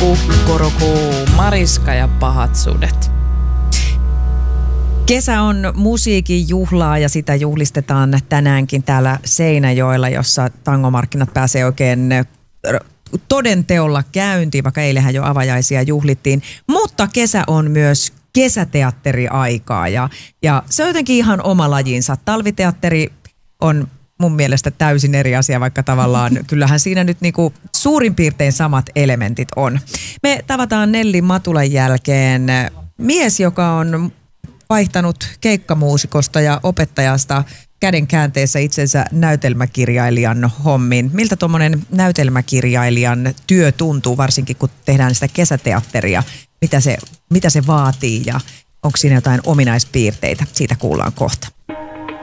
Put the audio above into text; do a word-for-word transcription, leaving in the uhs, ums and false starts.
Kukkurukuu, Mariska ja pahat sudet. Kesä on musiikin juhlaa ja sitä juhlistetaan tänäänkin täällä Seinäjoella, jossa tangomarkkinat pääsee oikein toden teolla käyntiin, vaikka eilähän jo avajaisia juhlittiin. Mutta kesä on myös kesäteatteriaikaa ja, ja se on jotenkin ihan oma lajinsa. Talviteatteri on mun mielestä täysin eri asia, vaikka tavallaan kyllähän siinä nyt niinku suurin piirtein samat elementit on. Me tavataan Nelli Matulan jälkeen mies, joka on vaihtanut keikkamuusikosta ja opettajasta käden käänteessä itsensä näytelmäkirjailijan hommiin. Miltä tuommoinen näytelmäkirjailijan työ tuntuu, varsinkin kun tehdään sitä kesäteatteria? Mitä se, mitä se vaatii ja onko siinä jotain ominaispiirteitä? Siitä kuullaan kohta.